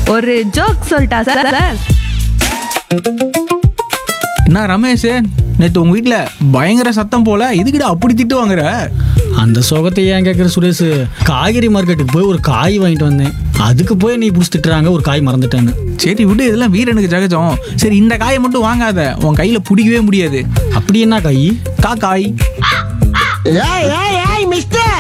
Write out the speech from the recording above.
ஒரு ஜோக் சொல்லிட்டா sir sir. என்ன ரமேஷ், நேற்று உங்கள் வீட்டில் பயங்கர சத்தம் போல, இதுக்கிட்ட அப்படி திட்டு வாங்குற? அந்த சோகத்தை ஏன் கேட்குற சுரேஷ்? காய்கறி மார்க்கெட்டுக்கு போய் ஒரு காய் வாங்கிட்டு வந்தேன், அதுக்கு போய் நீ பிடிச்சி திட்டுறாங்க ஒரு காய் மறந்துட்டேன்னு. சரி விடு, இதெல்லாம் வீரனுக்கு ஜகஜம். சரி இந்த காயை மட்டும் வாங்காத, உன் கையில் பிடிக்கவே முடியாது. அப்படி என்ன காய்? காய். ஏய் மிஸ்டர்,